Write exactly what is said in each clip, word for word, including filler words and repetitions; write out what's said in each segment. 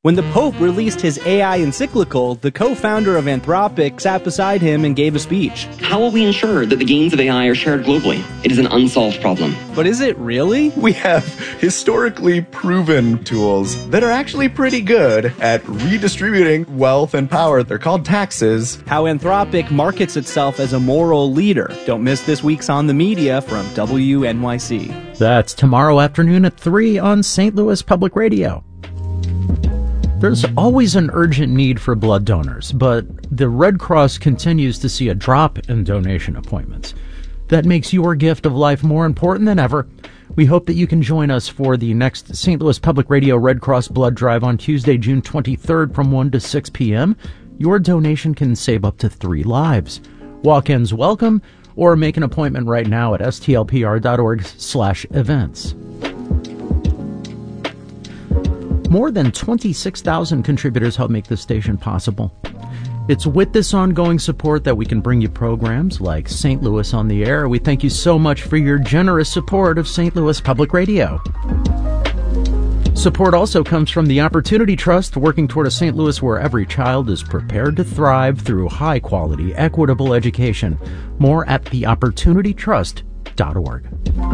When the Pope released his A I encyclical, the co-founder of Anthropic sat beside him and gave a speech. How will we ensure that the gains of A I are shared globally? It is an unsolved problem. But is it really? We have historically proven tools that are actually pretty good at redistributing wealth and power. They're called taxes. How Anthropic markets itself as a moral leader. Don't miss this week's On the Media from W N Y C. That's tomorrow afternoon at three on Saint Louis Public Radio. There's always an urgent need for blood donors, but the Red Cross continues to see a drop in donation appointments. That makes your gift of life more important than ever. We hope that you can join us for the next Saint Louis Public Radio Red Cross Blood Drive on Tuesday, June twenty-third from one to six p.m. Your donation can save up to three lives. Walk-ins welcome, or make an appointment right now at s t l p r dot org slash events. More than twenty-six thousand contributors help make this station possible. It's with this ongoing support that we can bring you programs like Saint Louis on the Air. We thank you so much for your generous support of Saint Louis Public Radio. Support also comes from the Opportunity Trust, working toward a Saint Louis where every child is prepared to thrive through high-quality, equitable education. More at the opportunity trust dot org.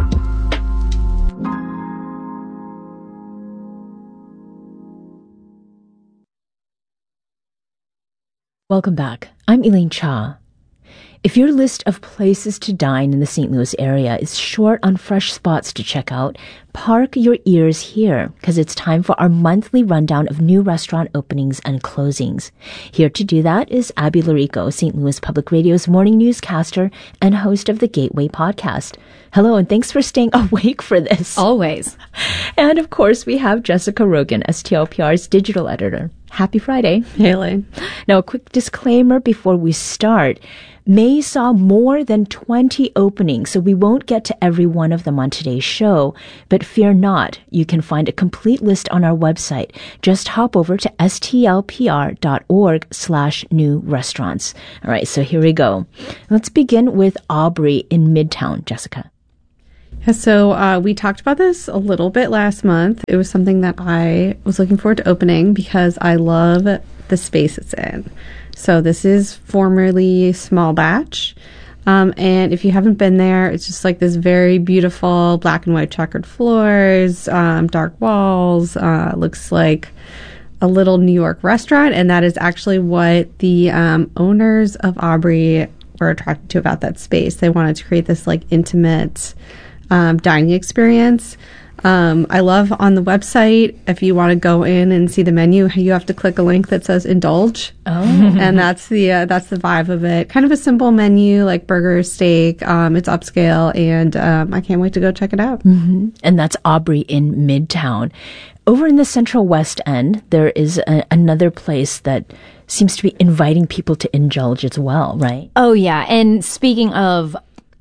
Welcome back. I'm Elaine Cha. If your list of places to dine in the Saint Louis area is short on fresh spots to check out, park your ears here, because it's time for our monthly rundown of new restaurant openings and closings. Here to do that is Abby Larico, Saint Louis Public Radio's morning newscaster and host of the Gateway podcast. Hello, and thanks for staying awake for this. Always. And of course, we have Jessica Rogan, S T L P R's digital editor. Happy Friday. Hey, Elaine. Now, a quick disclaimer before we start. May saw more than twenty openings, so we won't get to every one of them on today's show. But fear not, you can find a complete list on our website. Just hop over to s t l p r dot org slash new restaurants. All right, so here we go. Let's begin with Aubrey in Midtown. Jessica. Yeah, so uh, we talked about this a little bit last month. It was something that I was looking forward to opening because I love the space it's in. So this is formerly Small Batch. Um, and if you haven't been there, it's just like this very beautiful black and white checkered floors, um, dark walls, uh, looks like a little New York restaurant. And that is actually what the um, owners of Aubrey were attracted to about that space. They wanted to create this like intimate um, dining experience. Um, I love on the website, if you want to go in and see the menu, you have to click a link that says indulge. Oh. And that's the, uh, that's the vibe of it. Kind of a simple menu, like burger, steak. Um, it's upscale, and, um, I can't wait to go check it out. Mm-hmm. And that's Aubrey in Midtown. Over in the Central West End, there is a, another place that seems to be inviting people to indulge as well, right? Oh, yeah. And speaking of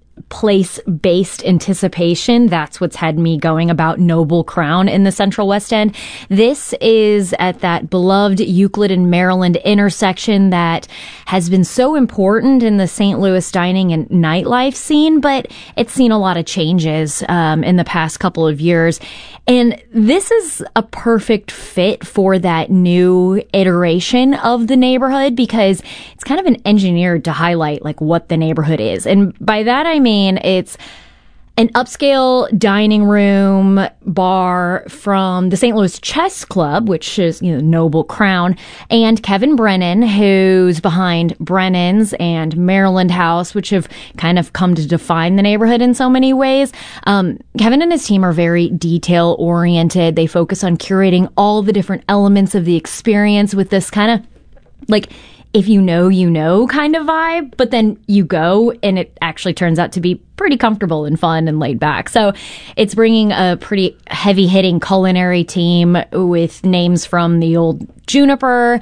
place-based anticipation, that's what's had me going about Noble Crown in the Central West End. This is at that beloved Euclid and Maryland intersection that has been so important in the Saint Louis dining and nightlife scene, but it's seen a lot of changes um, in the past couple of years. And this is a perfect fit for that new iteration of the neighborhood because it's kind of an engineered to highlight like what the neighborhood is. And by that I mean it's an upscale dining room bar from the Saint Louis Chess Club, which is, you know, Noble Crown, and Kevin Brennan, who's behind Brennan's and Maryland House, which have kind of come to define the neighborhood in so many ways. Um, Kevin and his team are very detail-oriented. They focus on curating all the different elements of the experience with this kind of, like, if you know, you know kind of vibe, but then you go and it actually turns out to be pretty comfortable and fun and laid back. So it's bringing a pretty heavy hitting culinary team with names from the old Juniper,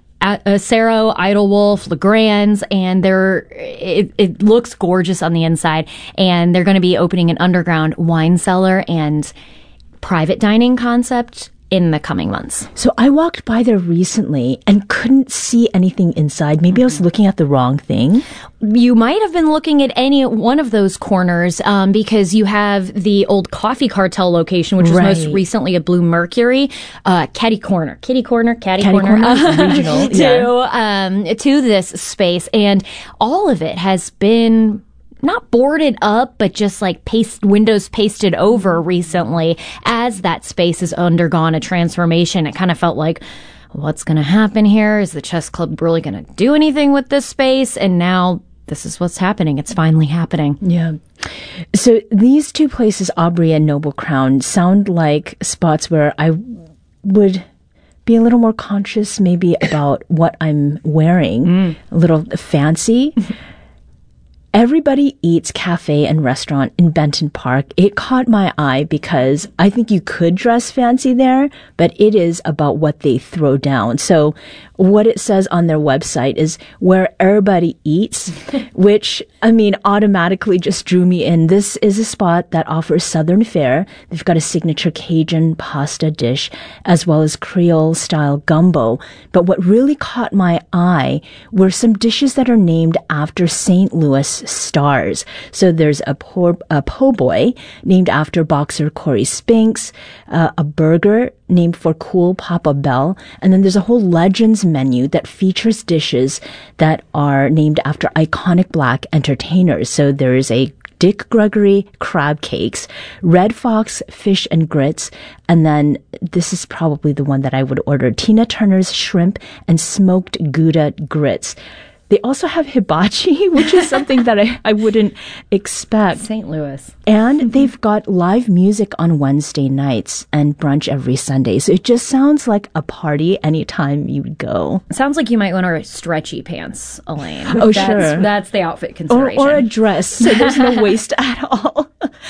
Acero, Idlewolf, LeGrand's, and they're, it, it looks gorgeous on the inside. And they're going to be opening an underground wine cellar and private dining concept in the coming months. So I walked by there recently and couldn't see anything inside. Maybe I was looking at the wrong thing. You might have been looking at any one of those corners um, because you have the old Coffee Cartel location, which was Right. most recently a Blue Mercury, uh, Caddy Corner, Kitty Corner, Caddy, Caddy Corner, Corner, regional, to yeah. um, to this space, and all of it has been not boarded up, but just like paste windows pasted over recently as that space has undergone a transformation. It kind of felt like, what's going to happen here? Is the chess club really going to do anything with this space? And now this is what's happening. It's finally happening. Yeah. So these two places, Aubrey and Noble Crown, sound like spots where I would be a little more conscious maybe about what I'm wearing, mm. a little fancy. Everybody Eats Cafe and Restaurant in Benton Park. It caught my eye because I think you could dress fancy there, but it is about what they throw down. So what it says on their website is where everybody eats, which, I mean, automatically just drew me in. This is a spot that offers Southern fare. They've got a signature Cajun pasta dish as well as Creole-style gumbo. But what really caught my eye were some dishes that are named after Saint Louis stars. So there's a po, a po' boy named after boxer Corey Spinks, uh, a burger named for Cool Papa Bell, and then there's a whole Legends menu that features dishes that are named after iconic Black entertainers. So there's a Dick Gregory crab cakes, Red Fox fish and grits, and then this is probably the one that I would order, Tina Turner's shrimp and smoked Gouda grits. They also have hibachi, which is something that I, I wouldn't expect. Saint Louis. And they've got live music on Wednesday nights and brunch every Sunday. So it just sounds like a party anytime you go. Sounds like you might want to wear stretchy pants, Elaine. Oh, that's, sure. That's the outfit Or, consideration. or a dress, so there's no waist at all.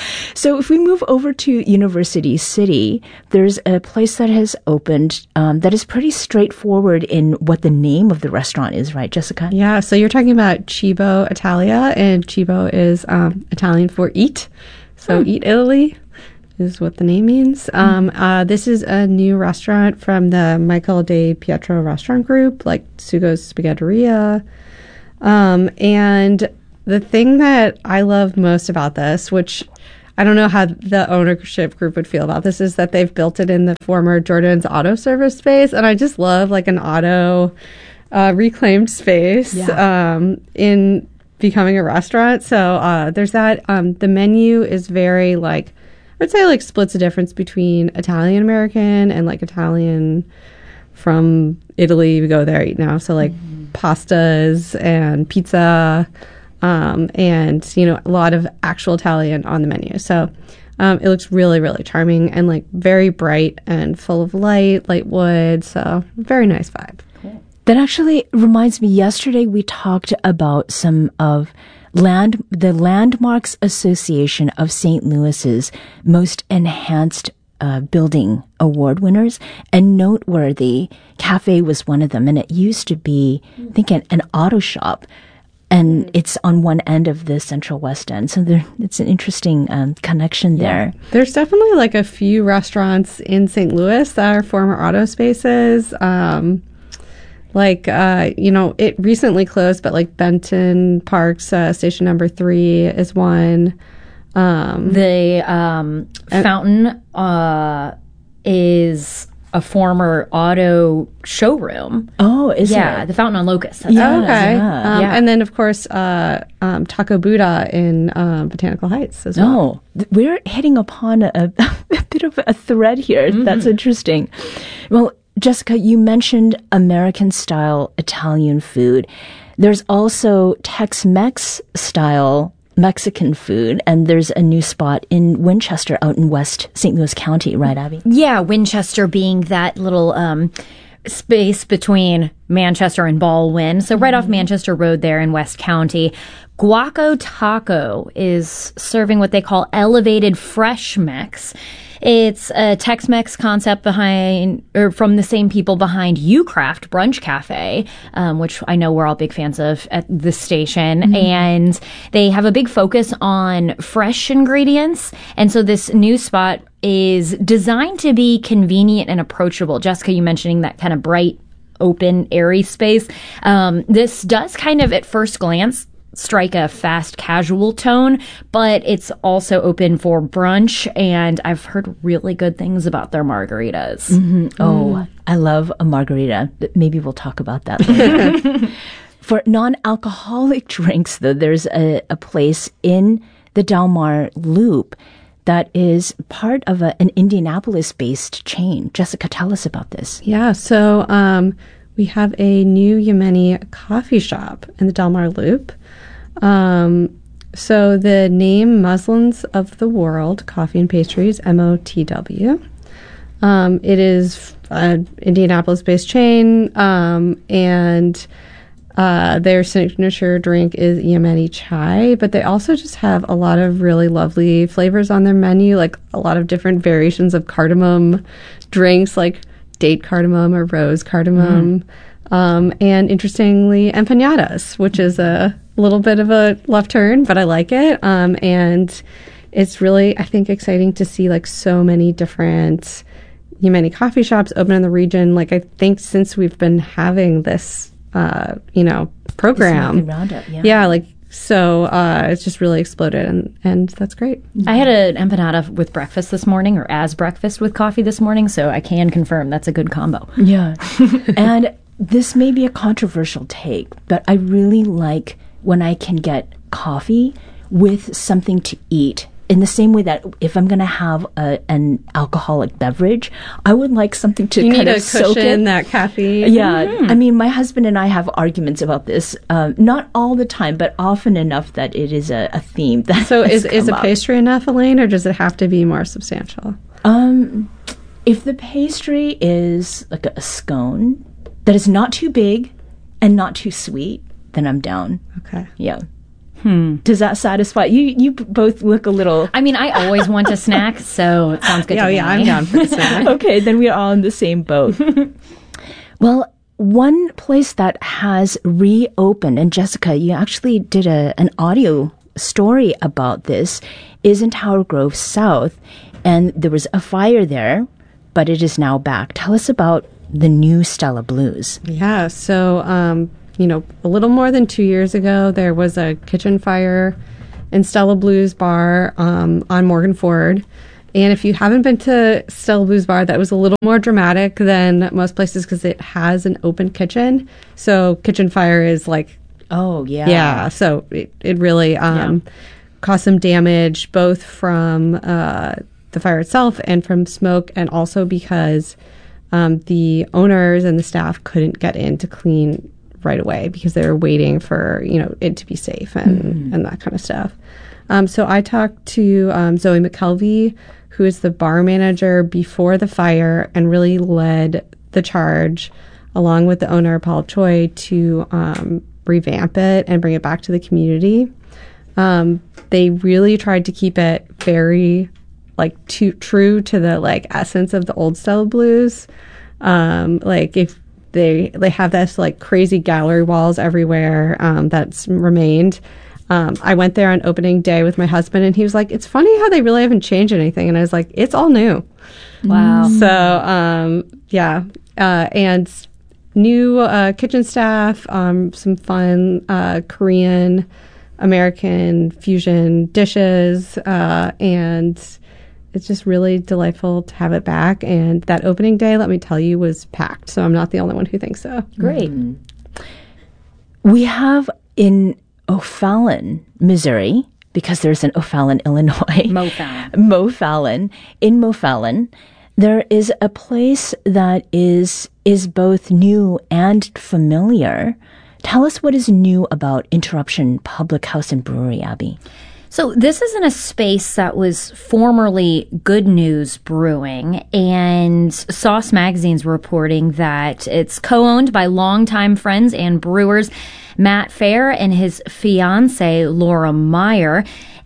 So if we move over to University City, there's a place that has opened um, that is pretty straightforward in what the name of the restaurant is, right, Jessica? Yeah, so you're talking about Cibo Italia, and Cibo is um, Italian for eat. So Hmm. Eat Italy is what the name means. Um, uh, this is a new restaurant from the Michael De Pietro restaurant group, like Sugo's Spaghetteria. Um, and the thing that I love most about this, which I don't know how the ownership group would feel about this, is that they've built it in the former Jordan's auto service space. And I just love like an auto uh, reclaimed space Yeah. um, in becoming a restaurant. So uh, there's that. Um, the menu is very like, I would say like splits the difference between Italian American and like Italian from Italy. We go there eat now. So like mm-hmm. pastas and pizza. Um, and, you know, a lot of actual Italian on the menu. So um, it looks really, really charming and, like, very bright and full of light, light wood. So very nice vibe. Cool. That actually reminds me, yesterday we talked about some of land the Landmarks Association of Saint Louis's most enhanced uh, building award winners, and noteworthy Cafe was one of them. And it used to be, I think, an, an auto shop. And it's on one end of the Central West End. So there, it's an interesting um, connection there. Yeah. There's definitely like a few restaurants in Saint Louis that are former auto spaces. Um, like, uh, you know, it recently closed, but like Benton Park's uh, Station Number Three is one. Um, the um, fountain uh, is a former auto showroom. Oh, is yeah, it? the Fountain on Locust. That's Yeah. what it is. Okay. Yeah. Um, Yeah. And then, of course, uh, um, Taco Buddha in um, Botanical Heights as well. No, th- we're hitting upon a, a bit of a thread here. Mm-hmm. That's interesting. Well, Jessica, you mentioned American-style Italian food. There's also Tex-Mex style Mexican food, and there's a new spot in Winchester out in West Saint Louis County, right, Abby? Yeah, Winchester being that little um, space between Manchester and Baldwin. So right mm-hmm. off Manchester Road there in West County. Guaco Taco is serving what they call elevated fresh mix. It's a Tex-Mex concept behind, or from the same people behind U-Craft Brunch Cafe, um, which I know we're all big fans of at this station. Mm-hmm. And they have a big focus on fresh ingredients. And so this new spot is designed to be convenient and approachable. Jessica, you mentioning that kind of bright, open, airy space. Um, this does kind of, at first glance, strike a fast casual tone, but it's also open for brunch, and I've heard really good things about their margaritas. Mm-hmm. Oh, mm. I love a margarita. Maybe we'll talk about that later. For non-alcoholic drinks, though, there's a, a place in the Del Mar Loop that is part of a, an Indianapolis-based chain. Jessica, tell us about this. Yeah, so um, we have a new Yemeni coffee shop in the Del Mar Loop. Um, so the name Muslins of the World Coffee and Pastries, M O T W. Um, it is an Indianapolis-based chain, um, and uh, their signature drink is Yemeni chai, but they also just have a lot of really lovely flavors on their menu, like a lot of different variations of cardamom drinks, like date cardamom or rose cardamom. Mm. Um, and interestingly, empanadas, which is a little bit of a left turn, but I like it. Um, and it's really, I think, exciting to see like so many different Yemeni coffee shops open in the region. Like, I think since we've been having this, uh, you know, program, roundup, yeah. yeah, like, so uh, it's just really exploded, and, and that's great. I had an empanada with breakfast this morning, or as breakfast with coffee this morning, so I can confirm that's a good combo. Yeah. And this may be a controversial take, but I really like when I can get coffee with something to eat. In the same way that if I'm going to have a, an alcoholic beverage, I would like something to you kind need of a soak cushion, in that caffeine. Yeah. Mm-hmm. I mean, my husband and I have arguments about this. Um, not all the time, but often enough that it is a, a theme. That so is, is a up. pastry enough, Elaine, or does it have to be more substantial? Um, if the pastry is like a, a scone that is not too big and not too sweet, then I'm down. Okay. Yeah. Hmm. Does that satisfy you? You both look a little. I mean, I always want a snack, so it sounds good yeah, to me. Yeah, I'm down for a snack. Okay, then we're all in the same boat. Well, one place that has reopened, and Jessica, you actually did a an audio story about this, is in Tower Grove South, and there was a fire there, but it is now back. Tell us about the new Stella Blues. Yeah, so. Um, You know, a little more than two years ago, there was a kitchen fire in Stella Blues Bar um, on Morgan Ford. And if you haven't been to Stella Blues Bar, that was a little more dramatic than most places because it has an open kitchen. So kitchen fire is like, oh, yeah. Yeah, so it, it really um, yeah. caused some damage, both from uh, the fire itself and from smoke, and also because um, the owners and the staff couldn't get in to clean right away because they were waiting for, you know, it to be safe and, mm. and that kind of stuff. Um, so I talked to um, Zoe McKelvey, who is the bar manager before the fire and really led the charge along with the owner, Paul Choi, to um, revamp it and bring it back to the community. Um, they really tried to keep it very like to, true to the like essence of the old Stella Blues. Um, like if They they have this like crazy gallery walls everywhere um, that's remained. Um, I went there on opening day with my husband, and he was like, "It's funny how they really haven't changed anything." And I was like, "It's all new." Wow. So um, yeah, uh, and new uh, kitchen staff, um, some fun uh, Korean, American fusion dishes, uh, and. It's just really delightful to have it back. And that opening day, let me tell you, was packed. So I'm not the only one who thinks so. Great. Mm. We have in O'Fallon, Missouri, because there's an O'Fallon, Illinois. Mo Fallon. Mo Fallon. In Mo Fallon, there is a place that is is both new and familiar. Tell us what is new about Interruption Public House and Brewery, Abby. So this is in a space that was formerly Good News Brewing, and Sauce Magazine's reporting that it's co-owned by longtime friends and brewers Matt Fair and his fiancée, Laura Meyer.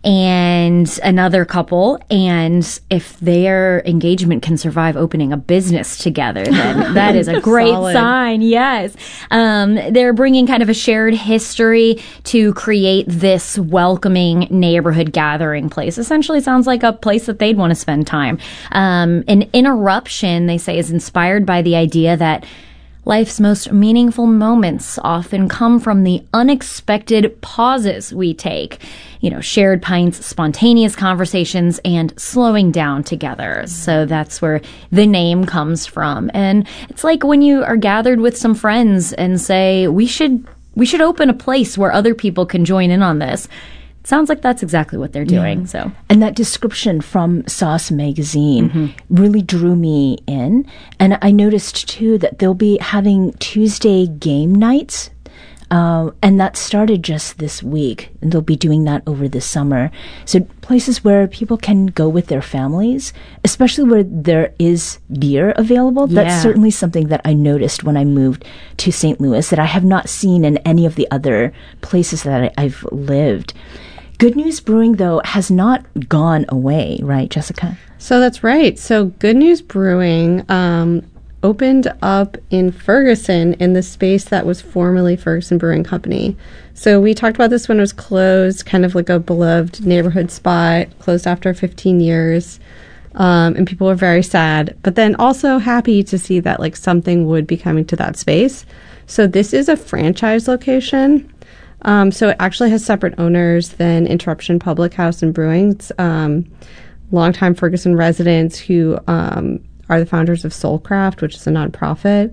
and another couple. And if their engagement can survive opening a business together, then that is a great Solid. sign. Yes. Um, they're bringing kind of a shared history to create this welcoming neighborhood gathering place. Essentially sounds like a place that they'd want to spend time. Um, an interruption, they say, is inspired by the idea that life's most meaningful moments often come from the unexpected pauses we take. You know, shared pints, spontaneous conversations, and slowing down together. So that's where the name comes from. And it's like when you are gathered with some friends and say, we should we should open a place where other people can join in on this. Sounds like that's exactly what they're doing. Yeah. So, and that description from Sauce Magazine mm-hmm. really drew me in. And I noticed too that they'll be having Tuesday game nights, uh, and that started just this week. And they'll be doing that over the summer. So places where people can go with their families, especially where there is beer available. Yeah. That's certainly something that I noticed when I moved to Saint Louis that I have not seen in any of the other places that I, I've lived. Good News Brewing, though, has not gone away, right, Jessica? So that's right. So Good News Brewing um, opened up in Ferguson in the space that was formerly Ferguson Brewing Company. So we talked about this when it was closed, kind of like a beloved neighborhood spot, closed after fifteen years. Um, and people were very sad, but then also happy to see that like something would be coming to that space. So this is a franchise location. Um, so it actually has separate owners than Interruption Public House and Brewing. It's um, longtime Ferguson residents who um, are the founders of Soulcraft, which is a nonprofit.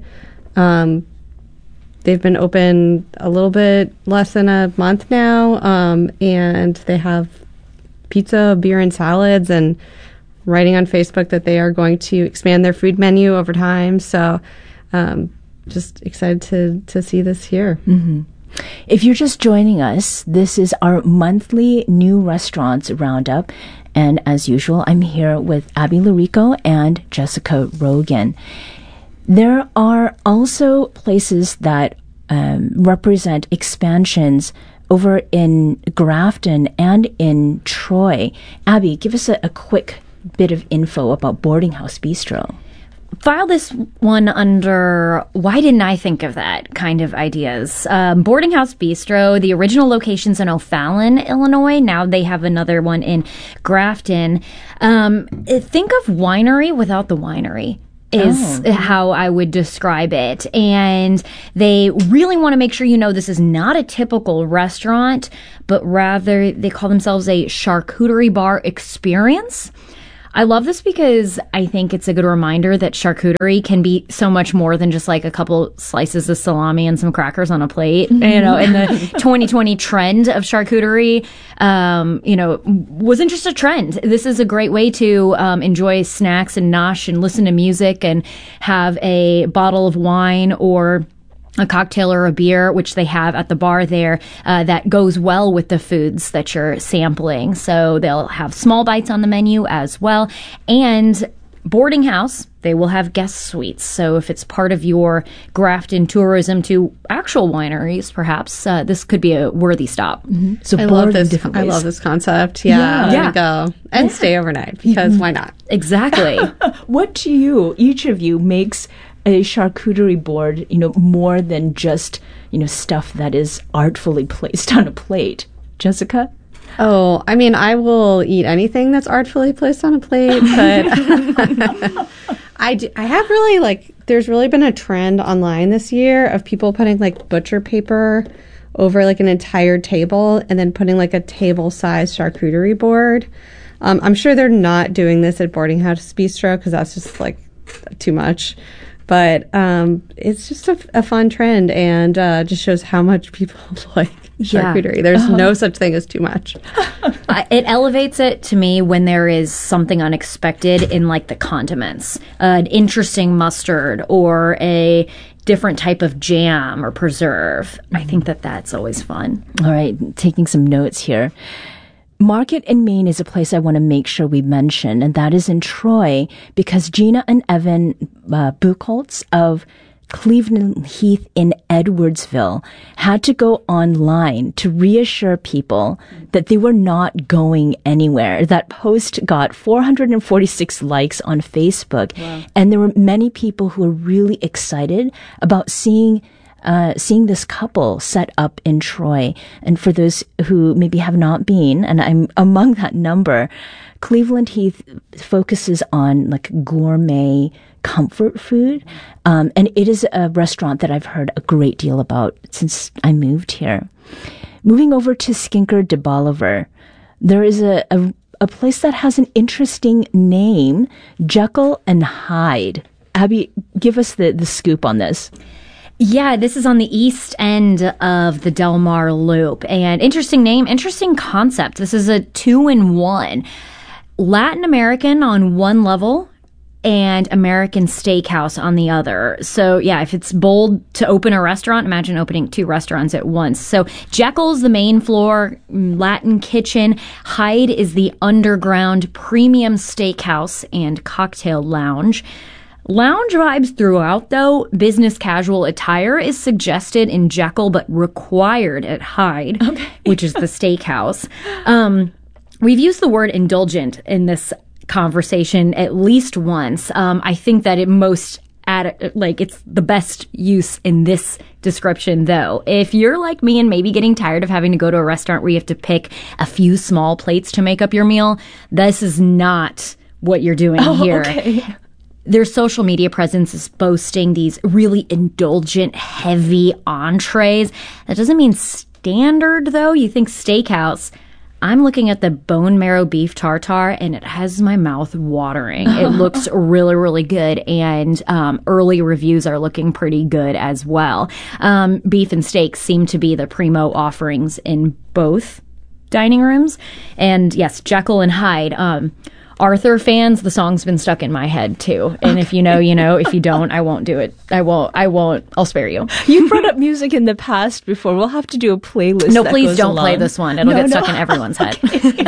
Um, they've been open a little bit less than a month now, um, and they have pizza, beer, and salads, and writing on Facebook that they are going to expand their food menu over time. So um, just excited to, to see this here. Mm-hmm. If you're just joining us, this is our monthly new restaurants roundup. And as usual, I'm here with Abby Larico and Jessica Rogan. There are also places that um, represent expansions over in Grafton and in Troy. Abby, give us a, a quick bit of info about Boarding House Bistro. File this one under why didn't I think of that kind of ideas. Um, Boarding House Bistro, the original location's in O'Fallon, Illinois. Now they have another one in Grafton. Um, think of winery without the winery is oh. how I would describe it. And they really want to make sure you know this is not a typical restaurant, but rather they call themselves a charcuterie bar experience. I love this because I think it's a good reminder that charcuterie can be so much more than just like a couple slices of salami and some crackers on a plate. Mm-hmm. You know, and the twenty twenty trend of charcuterie, um, you know, wasn't just a trend. This is a great way to um, enjoy snacks and nosh and listen to music and have a bottle of wine or a cocktail or a beer, which they have at the bar there, uh, that goes well with the foods that you're sampling. So they'll have small bites on the menu as well. And Boarding House, they will have guest suites. So if it's part of your Grafton tourism to actual wineries, perhaps, uh, this could be a worthy stop. Mm-hmm. So I love this. I love this concept. Yeah, yeah. yeah. Go and yeah. stay overnight because mm-hmm. why not? Exactly. What to you, each of you, makes a charcuterie board, you know, more than just, you know, stuff that is artfully placed on a plate? Jessica? Oh, I mean, I will eat anything that's artfully placed on a plate, but I, do, I have really, like, there's really been a trend online this year of people putting, like, butcher paper over, like, an entire table and then putting, like, a table-sized charcuterie board. Um, I'm sure they're not doing this at Boarding House Bistro because that's just, like, too much. But um, it's just a, a fun trend and uh, just shows how much people like charcuterie. Yeah. There's uh-huh. no such thing as too much. uh, it elevates it to me when there is something unexpected in like the condiments, uh, an interesting mustard or a different type of jam or preserve. Mm-hmm. I think that that's always fun. All right, taking some notes here. Market in Maine is a place I want to make sure we mention, and that is in Troy, because Gina and Evan uh, Buchholz of Cleveland Heath in Edwardsville had to go online to reassure people that they were not going anywhere. That post got four hundred forty-six likes on Facebook. Wow. And there were many people who were really excited about seeing Uh, seeing this couple set up in Troy. And for those who maybe have not been, and I'm among that number, Cleveland Heath focuses on like gourmet comfort food. Um, and it is a restaurant that I've heard a great deal about since I moved here. Moving over to Skinker de Bolivar, there is a, a, a place that has an interesting name, Jekyll and Hyde. Abby, give us the, the scoop on this. Yeah, this is on the east end of the Del Mar Loop. And interesting name, interesting concept. This is a two-in-one. Latin American on one level and American steakhouse on the other. So, yeah, if it's bold to open a restaurant, imagine opening two restaurants at once. So, Jekyll's the main floor, Latin kitchen. Hyde is the underground premium steakhouse and cocktail lounge. Lounge vibes throughout, though. Business casual attire is suggested in Jekyll, but required at Hyde, okay. which is the steakhouse. Um, we've used the word indulgent in this conversation at least once. Um, I think that it most, ad- like, it's the best use in this description, though. If you're like me and maybe getting tired of having to go to a restaurant where you have to pick a few small plates to make up your meal, this is not what you're doing oh, here. Okay. Their social media presence is boasting these really indulgent, heavy entrees. That doesn't mean standard, though. You think steakhouse. I'm looking at the bone marrow beef tartare, and it has my mouth watering. It looks really, really good, and um, early reviews are looking pretty good as well. Um, beef and steak seem to be the primo offerings in both dining rooms. And yes, Jekyll and Hyde. Um, Arthur fans, the song's been stuck in my head too. And okay. if you know, you know. If you don't, I won't do it. I won't. I won't. I'll spare you. You brought up music in the past before. We'll have to do a playlist. No, that please goes don't along. play this one. It'll no, get no. stuck in everyone's head.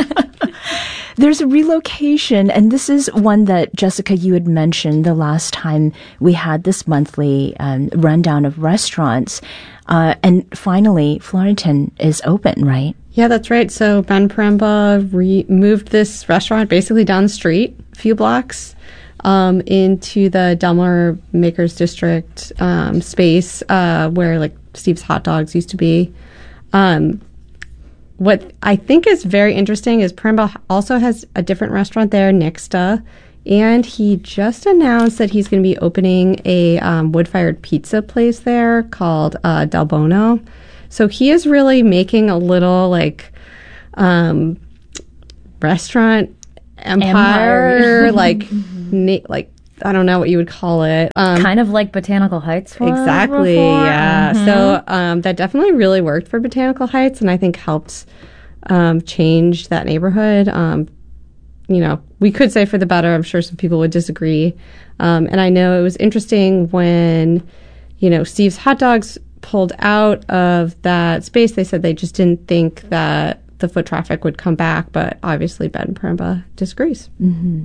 There's a relocation, and this is one that, Jessica, you had mentioned the last time we had this monthly um, rundown of restaurants. Uh, and finally, Florenton is open, right? Yeah, that's right. So Ben Paremba re- moved this restaurant basically down the street, a few blocks, um, into the Del Mar Makers District um, space uh, where like Steve's Hot Dogs used to be. Um, what I think is very interesting is Paremba also has a different restaurant there, Nixta, and he just announced that he's going to be opening a um, wood-fired pizza place there called uh, Del Bono. So he is really making a little like um, restaurant empire, empire. like na- like I don't know what you would call it. Um, kind of like Botanical Heights. Was exactly, before. yeah. Mm-hmm. So um, that definitely really worked for Botanical Heights, and I think helped um, change that neighborhood. Um, you know, we could say for the better. I'm sure some people would disagree. Um, and I know it was interesting when, you know, Steve's Hot Dogs pulled out of that space. They said they just didn't think that the foot traffic would come back, but obviously Ben Paremba disagrees. Mm-hmm.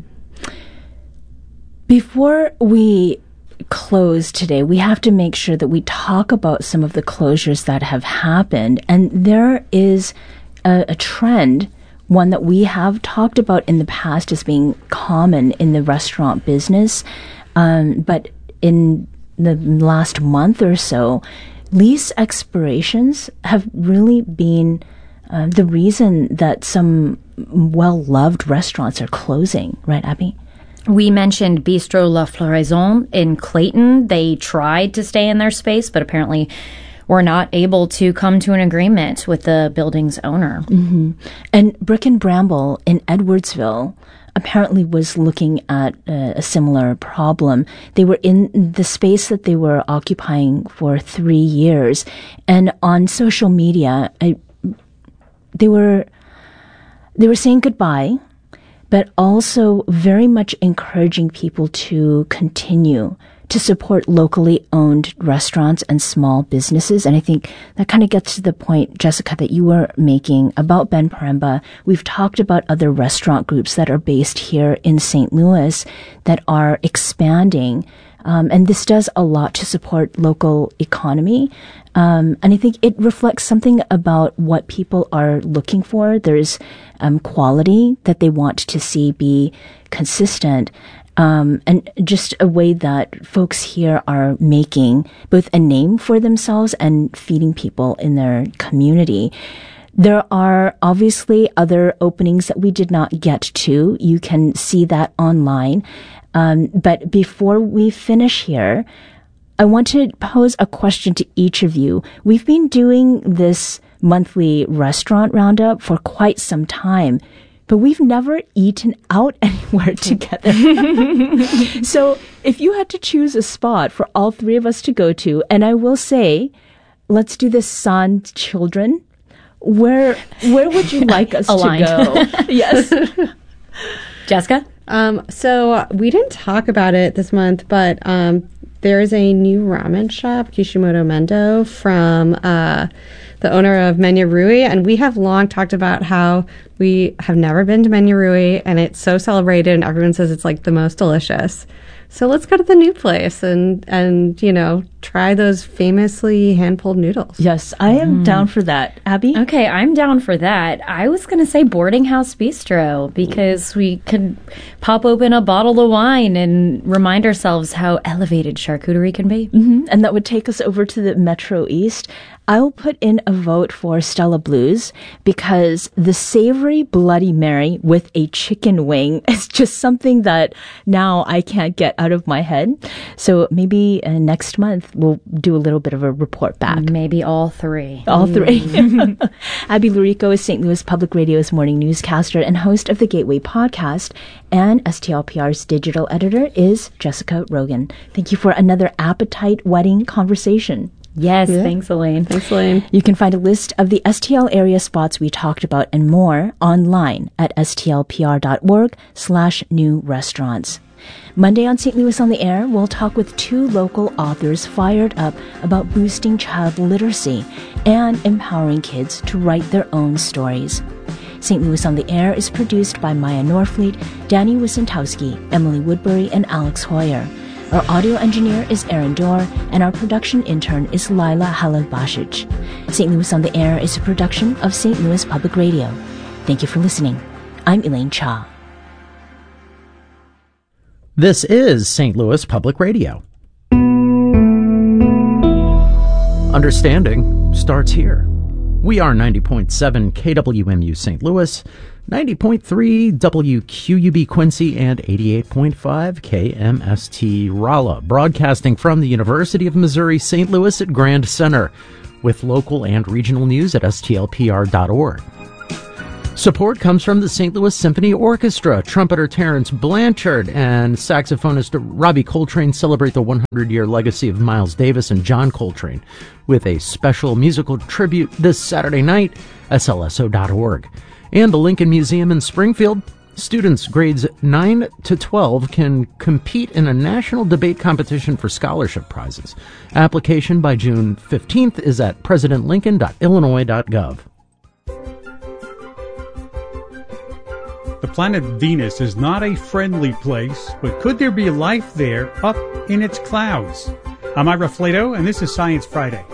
Before we close today, we have to make sure that we talk about some of the closures that have happened. And there is a, a trend, one that we have talked about in the past as being common in the restaurant business. Um, but in the last month or so, lease expirations have really been uh, the reason that some well-loved restaurants are closing, right, Abby? We mentioned Bistro La Floraison in Clayton. They tried to stay in their space, but apparently were not able to come to an agreement with the building's owner. Mm-hmm. And Brick and Bramble in Edwardsville apparently was looking at uh, a similar problem. They were in the space that they were occupying for three years. And on social media, I, they were they were saying goodbye, but also very much encouraging people to continue to support locally owned restaurants and small businesses. And I think that kind of gets to the point, Jessica, that you were making about Ben Paremba. We've talked about other restaurant groups that are based here in Saint Louis that are expanding Um, and this does a lot to support local economy. Um, and I think it reflects something about what people are looking for. There's um, quality that they want to see be consistent. Um, and just a way that folks here are making both a name for themselves and feeding people in their community. There are obviously other openings that we did not get to. You can see that online. Um, but before we finish here, I want to pose a question to each of you. We've been doing this monthly restaurant roundup for quite some time, but we've never eaten out anywhere together. So if you had to choose a spot for all three of us to go to, and I will say, let's do this sans children, where where would you like us Aligned. to go? Yes. Jessica? Um, so we didn't talk about it this month, but um, there is a new ramen shop, Kishimoto Mendo, from uh, the owner of Menya Rui, and we have long talked about how we have never been to Menya Rui, and it's so celebrated, and everyone says it's like the most delicious. So let's go to the new place and, and you know, try those famously hand-pulled noodles. Yes, I am mm. down for that. Abby? Okay, I'm down for that. I was going to say Boarding House Bistro because we could pop open a bottle of wine and remind ourselves how elevated charcuterie can be. Mm-hmm. And that would take us over to the Metro East. I'll put in a vote for Stella Blues because the savory Bloody Mary with a chicken wing is just something that now I can't get out of my head. So maybe uh, next month we'll do a little bit of a report back. Maybe all three. All three. Abby Lurico is Saint Louis Public Radio's morning newscaster and host of the Gateway podcast, and S T L P R's digital editor is Jessica Rogan. Thank you for another appetite-whetting conversation. Yes, yeah. Thanks, Elaine. Thanks, Elaine. You can find a list of the S T L area spots we talked about and more online at stlpr.org slash new restaurants. Monday on Saint Louis on the Air, we'll talk with two local authors fired up about boosting child literacy and empowering kids to write their own stories. Saint Louis on the Air is produced by Maya Norfleet, Danny Wysentowski, Emily Woodbury, and Alex Hoyer. Our audio engineer is Aaron Dorr, and our production intern is Lila Halal-Bashich. Saint Louis on the Air is a production of Saint Louis Public Radio. Thank you for listening. I'm Elaine Cha. This is Saint Louis Public Radio. Understanding starts here. We are ninety point seven K W M U Saint Louis, ninety point three W Q U B Quincy, and eighty-eight point five K M S T Rolla, broadcasting from the University of Missouri Saint Louis at Grand Center, with local and regional news at S T L P R dot org. Support comes from the Saint Louis Symphony Orchestra. Trumpeter Terrence Blanchard and saxophonist Robbie Coltrane celebrate the one hundred year legacy of Miles Davis and John Coltrane with a special musical tribute this Saturday night, S L S O dot org. And the Lincoln Museum in Springfield. Students grades nine to twelve can compete in a national debate competition for scholarship prizes. Application by June fifteenth is at president lincoln dot illinois dot gov. The planet Venus is not a friendly place, but could there be life there up in its clouds? I'm Ira Flato, and this is Science Friday.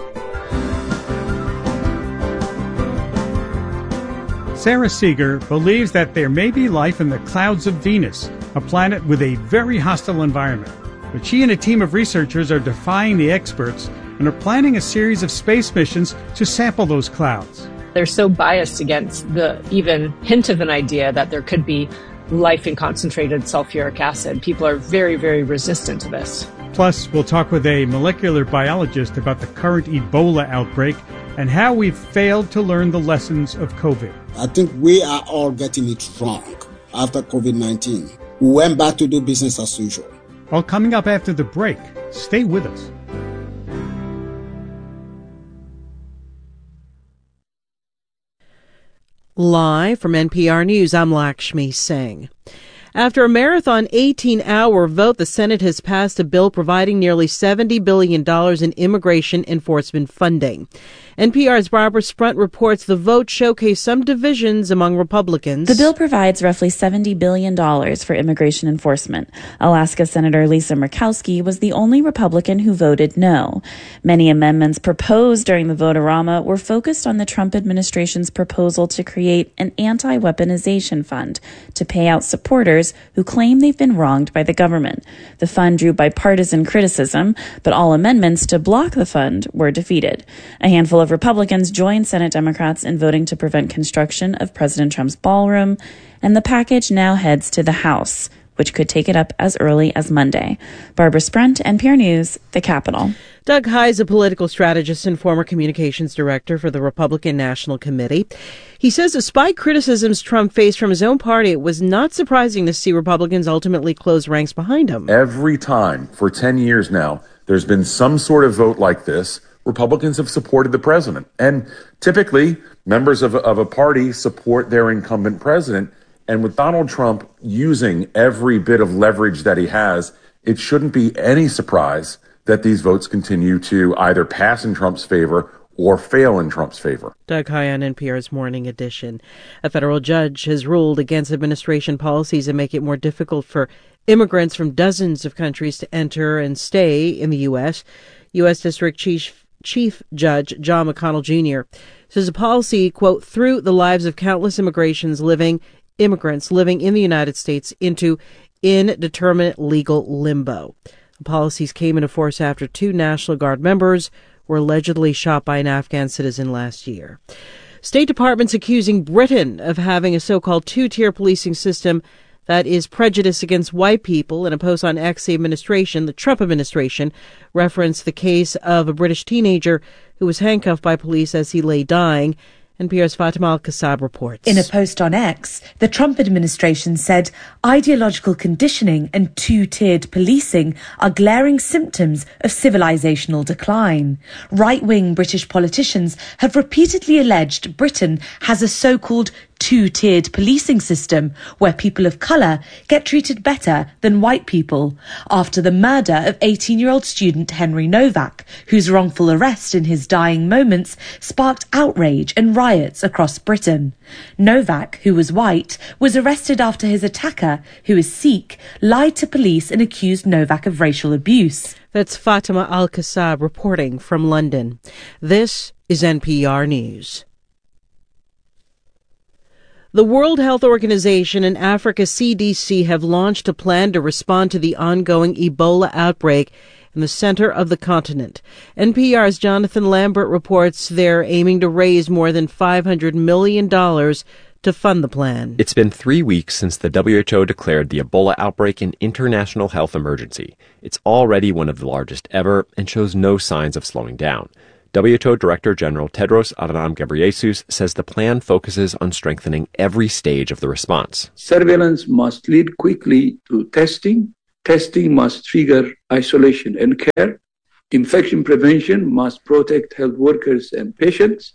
Sarah Seeger believes that there may be life in the clouds of Venus, a planet with a very hostile environment. But she and a team of researchers are defying the experts and are planning a series of space missions to sample those clouds. They're so biased against the even hint of an idea that there could be life in concentrated sulfuric acid. People are very, very resistant to this. Plus, we'll talk with a molecular biologist about the current Ebola outbreak and how we've failed to learn the lessons of COVID. I think we are all getting it wrong after COVID nineteen. We went back to do business as usual. All coming up after the break. Stay with us. Live from N P R News, I'm Lakshmi Singh. After a marathon eighteen-hour vote, the Senate has passed a bill providing nearly seventy billion dollars in immigration enforcement funding. N P R's Barbara Sprunt reports the vote showcased some divisions among Republicans. The bill provides roughly seventy billion dollars for immigration enforcement. Alaska Senator Lisa Murkowski was the only Republican who voted no. Many amendments proposed during the vote-a-rama were focused on the Trump administration's proposal to create an anti-weaponization fund to pay out supporters who claim they've been wronged by the government. The fund drew bipartisan criticism, but all amendments to block the fund were defeated. A handful of Republicans joined Senate Democrats in voting to prevent construction of President Trump's ballroom, and the package now heads to the House, which could take it up as early as Monday. Barbara Sprunt, N P R News, the Capitol. Doug Heye is a political strategist and former communications director for the Republican National Committee. He says despite criticisms Trump faced from his own party, it was not surprising to see Republicans ultimately close ranks behind him. Every time for ten years now, there's been some sort of vote like this. Republicans have supported the president. And typically, members of, of a party support their incumbent president. And with Donald Trump using every bit of leverage that he has, it shouldn't be any surprise that these votes continue to either pass in Trump's favor or fail in Trump's favor. Doug Heye on N P R's Morning Edition. A federal judge has ruled against administration policies that make it more difficult for immigrants from dozens of countries to enter and stay in the U S. U S. District Chief Chief Judge John McConnell Junior says the policy, quote, threw the lives of countless immigrations living, immigrants living in the United States into indeterminate legal limbo. The policies came into force after two National Guard members were allegedly shot by an Afghan citizen last year. State Department's accusing Britain of having a so-called two-tier policing system that is prejudiced against white people. In a post on X, the administration, the Trump administration, referenced the case of a British teenager who was handcuffed by police as he lay dying. N P R's Fatima Al-Kassab reports. In a post on X, the Trump administration said ideological conditioning and two-tiered policing are glaring symptoms of civilizational decline. Right-wing British politicians have repeatedly alleged Britain has a so-called two-tiered policing system where people of colour get treated better than white people after the murder of eighteen-year-old student Henry Novak, whose wrongful arrest in his dying moments sparked outrage and riots across Britain. Novak, who was white, was arrested after his attacker, who is Sikh, lied to police and accused Novak of racial abuse. That's Fatima Al-Kassab reporting from London. This is N P R News. The World Health Organization and Africa C D C have launched a plan to respond to the ongoing Ebola outbreak in the center of the continent. N P R's Jonathan Lambert reports they're aiming to raise more than five hundred million dollars to fund the plan. It's been three weeks since the W H O declared the Ebola outbreak an international health emergency. It's already one of the largest ever and shows no signs of slowing down. W H O Director General Tedros Adhanom Ghebreyesus says the plan focuses on strengthening every stage of the response. Surveillance must lead quickly to testing. Testing must trigger isolation and care. Infection prevention must protect health workers and patients.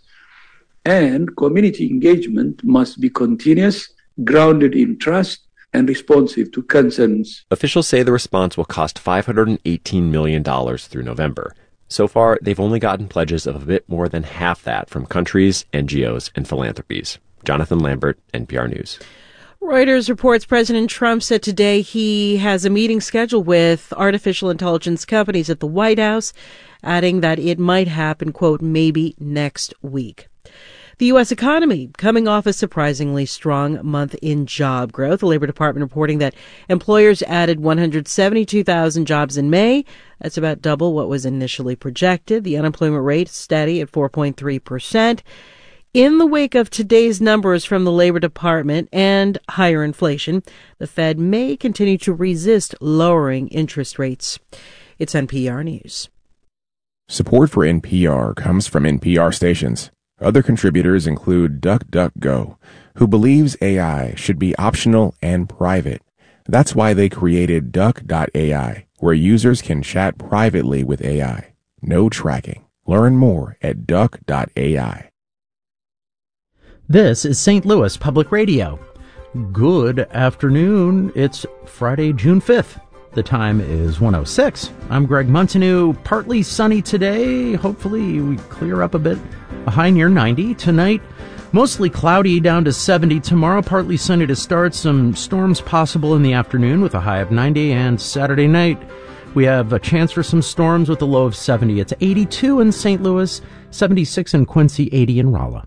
And community engagement must be continuous, grounded in trust, and responsive to concerns. Officials say the response will cost five hundred eighteen million dollars through November. So far, they've only gotten pledges of a bit more than half that from countries, N G Os, and philanthropies. Jonathan Lambert, N P R News. Reuters reports President Trump said today he has a meeting scheduled with artificial intelligence companies at the White House, adding that it might happen, quote, maybe next week. The U S economy coming off a surprisingly strong month in job growth. The Labor Department reporting that employers added one hundred seventy-two thousand jobs in May. That's about double what was initially projected. The unemployment rate steady at four point three percent. In the wake of today's numbers from the Labor Department and higher inflation, the Fed may continue to resist lowering interest rates. It's N P R News. Support for N P R comes from N P R stations. Other contributors include DuckDuckGo, who believes A I should be optional and private. That's why they created Duck dot A I, where users can chat privately with A I. No tracking. Learn more at Duck dot A I. This is Saint Louis Public Radio. Good afternoon. It's Friday, June fifth. The time is one oh six. I'm Greg Montanew. Partly sunny today. Hopefully we clear up a bit. A high near ninety. Tonight, mostly cloudy down to seventy. Tomorrow, partly sunny to start. Some storms possible in the afternoon with a high of ninety. And Saturday night, we have a chance for some storms with a low of seventy. It's eighty-two in Saint Louis, seventy-six in Quincy, eighty in Rolla.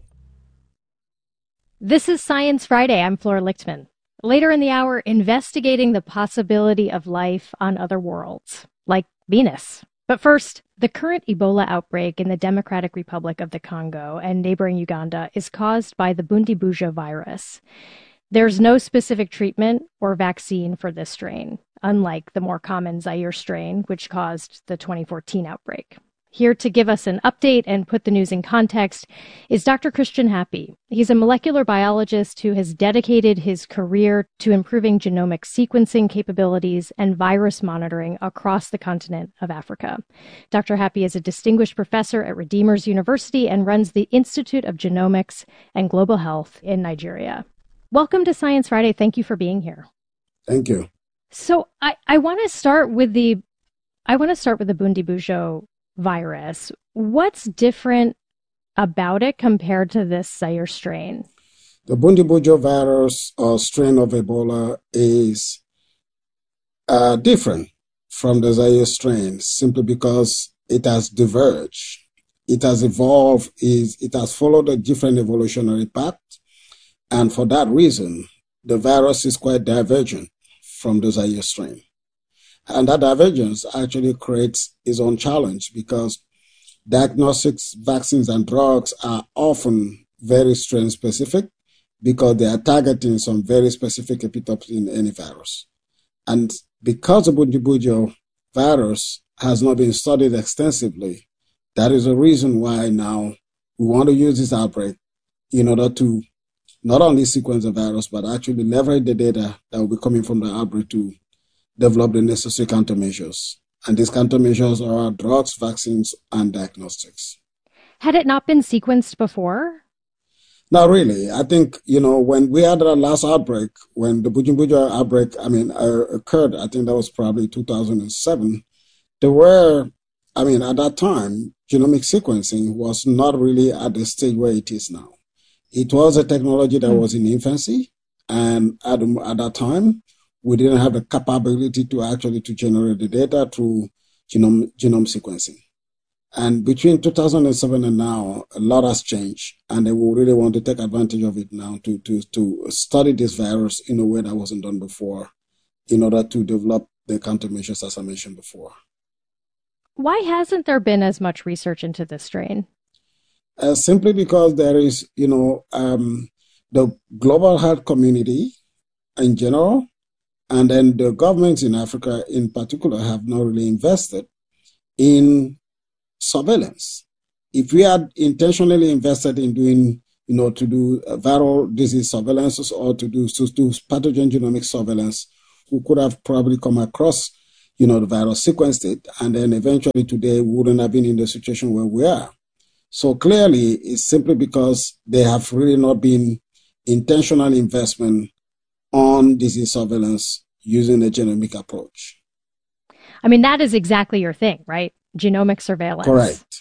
This is Science Friday. I'm Flora Lichtman. Later in the hour, investigating the possibility of life on other worlds, like Venus. But first, the current Ebola outbreak in the Democratic Republic of the Congo and neighboring Uganda is caused by the Bundibugyo virus. There's no specific treatment or vaccine for this strain, unlike the more common Zaire strain, which caused the twenty fourteen outbreak. Here to give us an update and put the news in context is Doctor Christian Happy. He's a molecular biologist who has dedicated his career to improving genomic sequencing capabilities and virus monitoring across the continent of Africa. Doctor Happy is a distinguished professor at Redeemers University and runs the Institute of Genomics and Global Health in Nigeria. Welcome to Science Friday. Thank you for being here. Thank you. So I, I want to start with the I want to start with the Bundibugyo virus. What's different about it compared to this Zaire strain? The Bundibugyo virus or strain of Ebola is uh, different from the Zaire strain simply because it has diverged. It has evolved, is it has followed a different evolutionary path, and for that reason, the virus is quite divergent from the Zaire strain. And that divergence actually creates its own challenge because diagnostics, vaccines, and drugs are often very strain specific because they are targeting some very specific epitopes in any virus. And because the Bundibugyo virus has not been studied extensively, that is the reason why now we want to use this outbreak in order to not only sequence the virus, but actually leverage the data that will be coming from the outbreak to develop the necessary countermeasures. And these countermeasures are drugs, vaccines, and diagnostics. Had it not been sequenced before? Not really. I think, you know, when we had our last outbreak, when the Bundibugyo outbreak, I mean, uh, occurred, I think that was probably two thousand seven, there were, I mean, at that time, genomic sequencing was not really at the stage where it is now. It was a technology that mm. was in infancy, and at, at that time, we didn't have the capability to actually to generate the data through genome, genome sequencing. And between two thousand seven and now, a lot has changed, and they will really want to take advantage of it now to, to, to study this virus in a way that wasn't done before in order to develop the countermeasures, as I mentioned before. Why hasn't there been as much research into this strain? Uh, simply because there is, you know, um, the global health community in general, and then the governments in Africa in particular have not really invested in surveillance. If we had intentionally invested in doing, you know, to do viral disease surveillance or to do, to do pathogen genomic surveillance, we could have probably come across, you know, the virus, sequenced it, and then eventually today we wouldn't have been in the situation where we are. So clearly, it's simply because there have really not been intentional investment on disease surveillance using a genomic approach. I mean, that is exactly your thing, right? Genomic surveillance. Correct.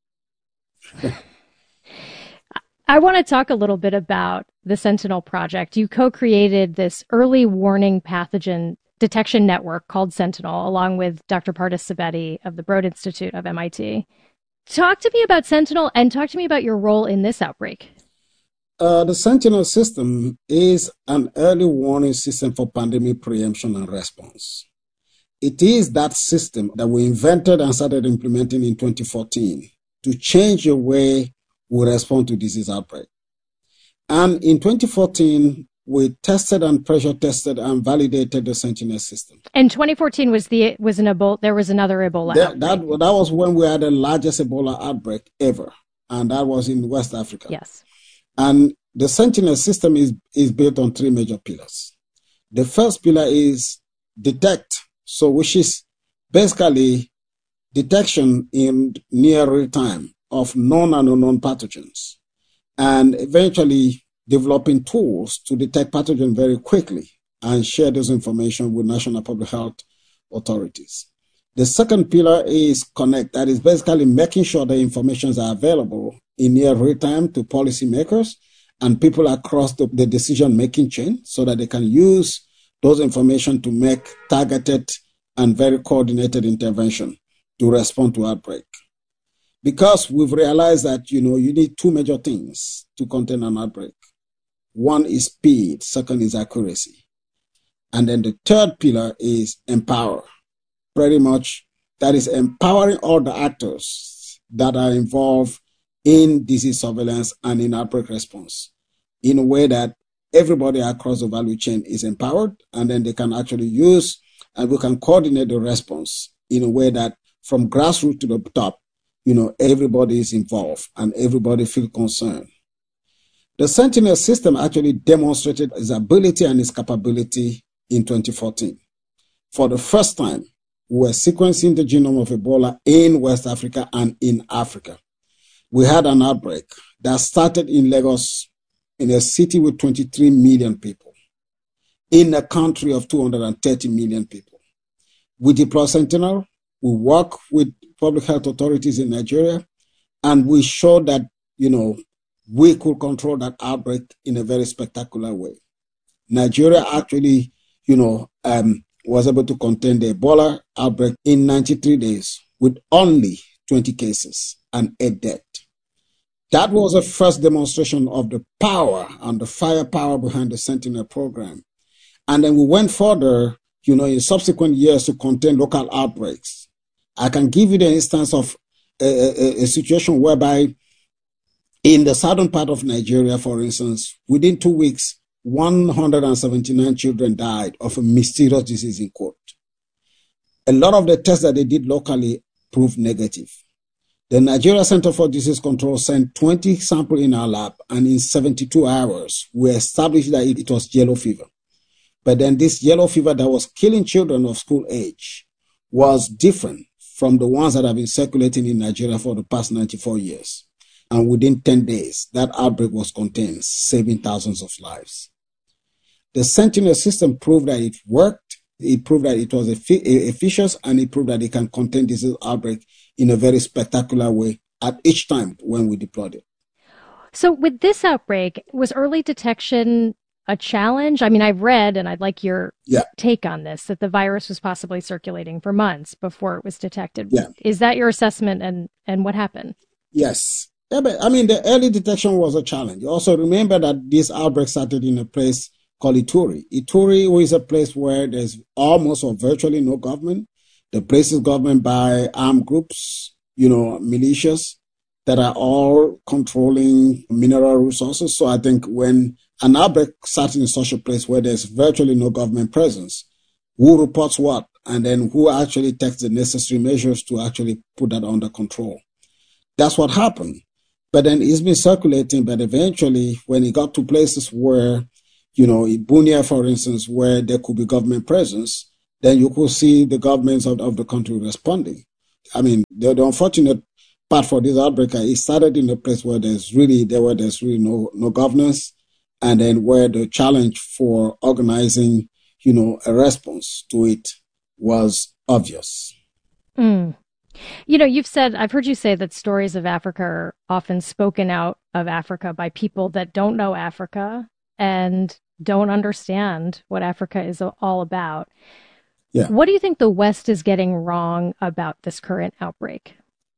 I want to talk a little bit about the Sentinel Project. You co-created this early warning pathogen detection network called Sentinel, along with Doctor Pardis Sabeti of the Broad Institute of M I T. Talk to me about Sentinel and talk to me about your role in this outbreak. Uh, the Sentinel system is an early warning system for pandemic preemption and response. It is that system that we invented and started implementing in twenty fourteen to change the way we respond to disease outbreak. And in twenty fourteen, we tested and pressure tested and validated the Sentinel system. And twenty fourteen was the was an Ebola. There was another Ebola that, outbreak. That, that was when we had the largest Ebola outbreak ever, and that was in West Africa. Yes. And the Sentinel system is, is built on three major pillars. The first pillar is detect, so which is basically detection in near real time of known and unknown pathogens, and eventually developing tools to detect pathogen very quickly and share this information with national public health authorities. The second pillar is connect. That is basically making sure the information are available in near real time to policymakers and people across the, the decision-making chain so that they can use those information to make targeted and very coordinated intervention to respond to outbreak. Because we've realized that, you know, you need two major things to contain an outbreak. One is speed, second is accuracy. And then the third pillar is empower. Pretty much that is empowering all the actors that are involved in disease surveillance and in outbreak response in a way that everybody across the value chain is empowered, and then they can actually use and we can coordinate the response in a way that from grassroots to the top, you know, everybody is involved and everybody feels concerned. The Sentinel system actually demonstrated its ability and its capability in twenty fourteen. For the first time, we were sequencing the genome of Ebola in West Africa and in Africa. We had an outbreak that started in Lagos, in a city with twenty-three million people, in a country of two hundred thirty million people. We deployed Sentinel, we work with public health authorities in Nigeria, and we showed that, you know, we could control that outbreak in a very spectacular way. Nigeria actually, you know, um, was able to contain the Ebola outbreak in ninety-three days with only twenty cases and eight deaths. That was the first demonstration of the power and the firepower behind the Sentinel program. And then we went further, you know, in subsequent years to contain local outbreaks. I can give you the instance of a, a, a situation whereby in the southern part of Nigeria, for instance, within two weeks, one hundred seventy-nine children died of a mysterious disease in quote. A lot of the tests that they did locally proved negative. The Nigeria Center for Disease Control sent twenty samples in our lab, and in seventy-two hours, we established that it, it was yellow fever. But then this yellow fever that was killing children of school age was different from the ones that have been circulating in Nigeria for the past ninety-four years. And within ten days, that outbreak was contained, saving thousands of lives. The Sentinel system proved that it worked, it proved that it was efficient, and it proved that it can contain this outbreak in a very spectacular way at each time when we deployed it. So with this outbreak, was early detection a challenge? I mean, I've read, and I'd like your yeah. take on this, that the virus was possibly circulating for months before it was detected. Yeah. Is that your assessment, and, and what happened? Yes. Yeah, but, I mean, the early detection was a challenge. Also, remember that this outbreak started in a place called Ituri. Ituri is a place where there's almost or virtually no government. The place is governed by armed groups, you know, militias that are all controlling mineral resources. So I think when an outbreak starts in such a place where there's virtually no government presence, who reports what, and then who actually takes the necessary measures to actually put that under control. That's what happened. But then it's been circulating, but eventually when it got to places where, you know, in Bunia, for instance, where there could be government presence, then you could see the governments of, of the country responding. I mean, the, the unfortunate part for this outbreak, it started in a place where there's really, there where there's really no, no governance, and then where the challenge for organizing, you know, a response to it was obvious. Mm. You know, you've said, I've heard you say that stories of Africa are often spoken out of Africa by people that don't know Africa and don't understand what Africa is all about. Yeah. What do you think the West is getting wrong about this current outbreak?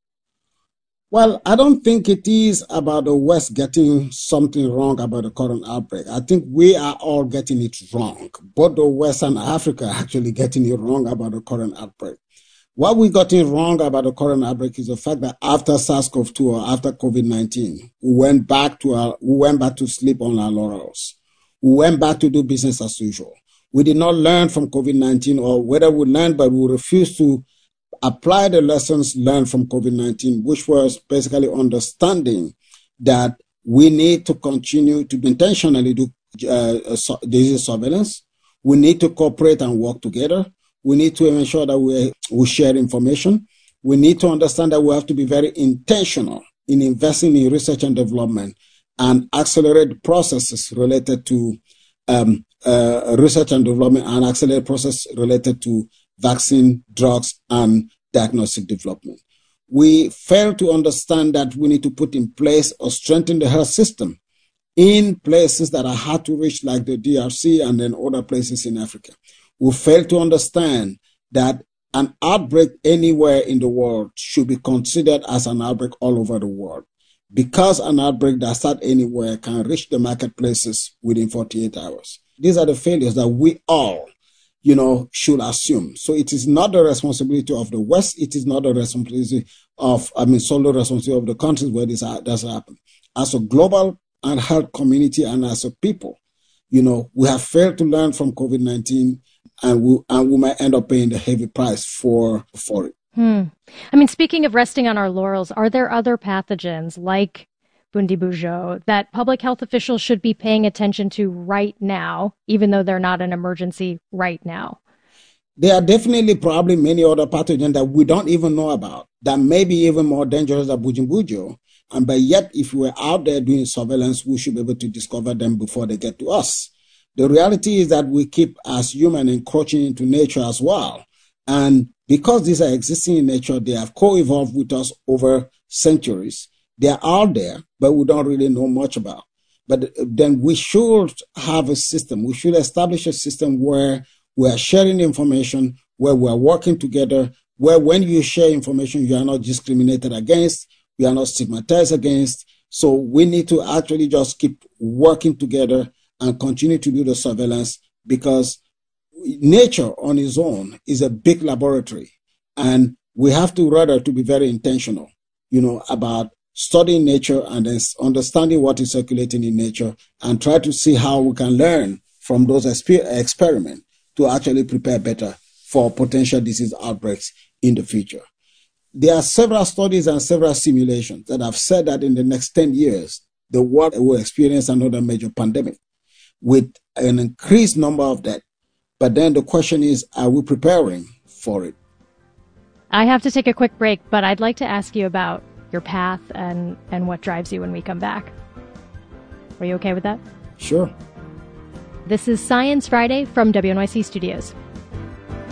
Well, I don't think it is about the West getting something wrong about the current outbreak. I think we are all getting it wrong. Both the West and Africa are actually getting it wrong about the current outbreak. What we got it wrong about the current outbreak is the fact that after SARS-CoV two or after COVID nineteen, we went back to our, we went back to sleep on our laurels. We went back to do business as usual. We did not learn from COVID nineteen, or whether we learned, but we refused to apply the lessons learned from COVID nineteen, which was basically understanding that we need to continue to intentionally do uh, disease surveillance. We need to cooperate and work together. We need to ensure that we, we share information. We need to understand that we have to be very intentional in investing in research and development and accelerate processes related to um, uh, research and development and accelerate process related to vaccine, drugs, and diagnostic development. We fail to understand that we need to put in place or strengthen the health system in places that are hard to reach, like the D R C and then other places in Africa. We fail to understand that an outbreak anywhere in the world should be considered as an outbreak all over the world, because an outbreak that starts anywhere can reach the marketplaces within forty-eight hours. These are the failures that we all, you know, should assume. So it is not the responsibility of the West. It is not the responsibility of, I mean, sole responsibility of the countries where this does happen. As a global and health community and as a people, you know, we have failed to learn from COVID nineteen, and we, and we might end up paying the heavy price for, for it. Hmm. I mean, speaking of resting on our laurels, are there other pathogens like Bundibugyo that public health officials should be paying attention to right now, even though they're not an emergency right now? There are definitely probably many other pathogens that we don't even know about that may be even more dangerous than Bundibugyo. And but yet, if we're out there doing surveillance, we should be able to discover them before they get to us. The reality is that we keep, as humans, encroaching into nature as well. And because these are existing in nature, they have co-evolved with us over centuries. They are out there, but we don't really know much about. But then we should have a system. We should establish a system where we are sharing information, where we are working together, where when you share information, you are not discriminated against, you are not stigmatized against. So we need to actually just keep working together and continue to do the surveillance, because nature on its own is a big laboratory, and we have to rather to be very intentional, you know, about studying nature and then understanding what is circulating in nature, and try to see how we can learn from those exper- experiments to actually prepare better for potential disease outbreaks in the future. There are several studies and several simulations that have said that in the next ten years, the world will experience another major pandemic with an increased number of deaths. But then the question is, are we preparing for it? I have to take a quick break, but I'd like to ask you about your path and, and what drives you when we come back. Are you okay with that? Sure. This is Science Friday from W N Y C Studios.